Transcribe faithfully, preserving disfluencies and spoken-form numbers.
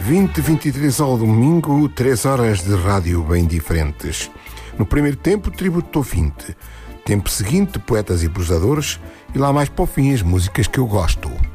vinte, vinte e três ao domingo, três horas de rádio bem diferentes. No primeiro tempo, tributo ouvinte. Tempo seguinte, poetas e prosadores. E lá mais para o fim, as músicas que eu gosto.